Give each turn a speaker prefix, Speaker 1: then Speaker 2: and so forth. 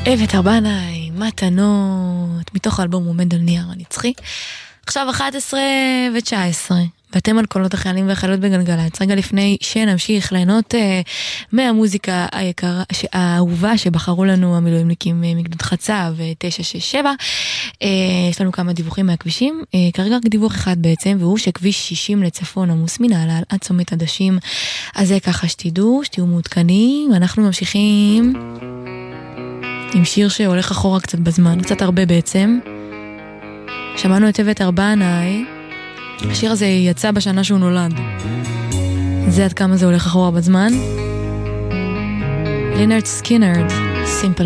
Speaker 1: אבט ארבנאי, מתנות, מתוך האלבום עומד על נייר הנצחי. עכשיו 11:19, ואתם על קולות החיילים והחיילות בגלגלצ. רגע לפני שנמשיך ליהנות מהמוזיקה היקרה, האהובה שבחרו לנו המילואימניקים מגדוד חצה ו-967. יש לנו כמה דיווחים מהכבישים, כרגע רק דיווח אחד בעצם, והוא שכביש 60 לצפון עמוס מנהלל עד צומת עדשים. אז זה ככה שתדעו מעודכנים. אנחנו ממשיכים עם שיר שהולך אחורה קצת בזמן, קצת הרבה בעצם. שמענו את אבט ארבנאי, השיר הזה יצא בשנה שהוא נולד. זה עד כמה זה הולך אחורה בזמן. לינארד סקינרד, סימפל